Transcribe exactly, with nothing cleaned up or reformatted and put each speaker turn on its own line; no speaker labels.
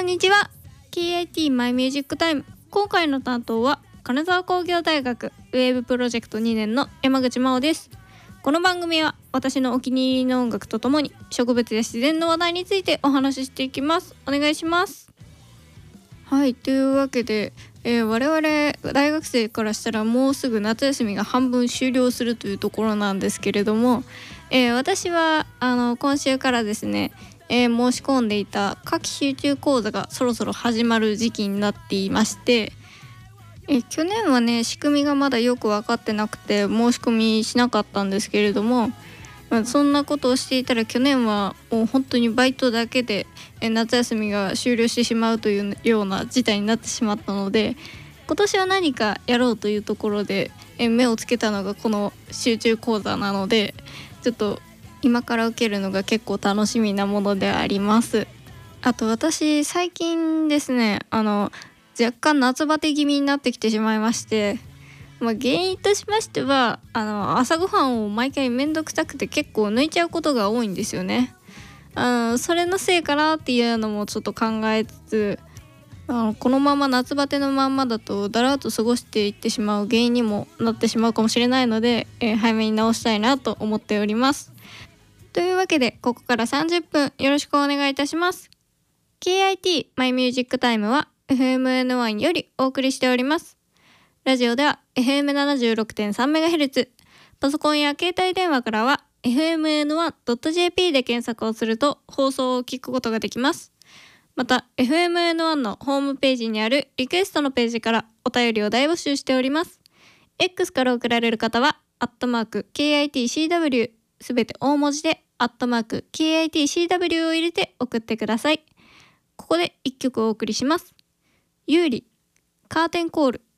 んにちは。 ケーアイティー マイミュージックタイム。今回の担当は金沢工業大学ウェーブプロジェクトにねんの山口真央です。この番組は私のお気に入りの音楽とともに植物や自然の話題についてお話ししていきます。お願いします。はい、というわけで、えー、我々大学生からしたらもうすぐ夏休みが半分終了するというところなんですけれども、えー、私はあの今週からですね、えー、申し込んでいた夏季集中講座がそろそろ始まる時期になっていまして、えー、去年はね仕組みがまだよく分かってなくて申し込みしなかったんですけれども、まあ、そんなことをしていたら去年はもう本当にバイトだけで、えー、夏休みが終了してしまうというような事態になってしまったので、今年は何かやろうというところで、えー、目をつけたのがこの集中講座なので、ちょっと今から受けるのが結構楽しみなものであります。あと私最近ですね、あの若干夏バテ気味になってきてしまいまして、まあ、原因としましてはあの朝ごはんを毎回めんどくさくて結構抜いちゃうことが多いんですよね。あのそれのせいかなっていうのもちょっと考えつつ、あのこのまま夏バテのまんまだとだらっと過ごしていってしまう原因にもなってしまうかもしれないので、えー、早めに直したいなと思っております。というわけでここからさんじゅっぷんよろしくお願いいたします。 ケーアイティー マイミュージックタイムは エフエムエヌワン よりお送りしております。ラジオでは エフエムななじゅうろくてんさんメガヘルツ、 パソコンや携帯電話からは エフエムエヌワンドットジェーピー で検索をすると放送を聞くことができます。また エフエムエヌワン のホームページにあるリクエストのページからお便りを大募集しております。 X から送られる方はアットマーク ケーアイティーシーダブリュー すべて大文字でアットマーク ケーアイティーシーダブリュー を入れて送ってください。ここでいっきょくお送りします。ユーリカーテンコール。